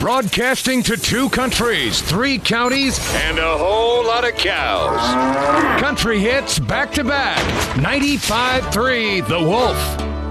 Broadcasting to 2 countries, 3 counties, and a whole lot of cows. Country hits back to back. 95.3 The Wolf.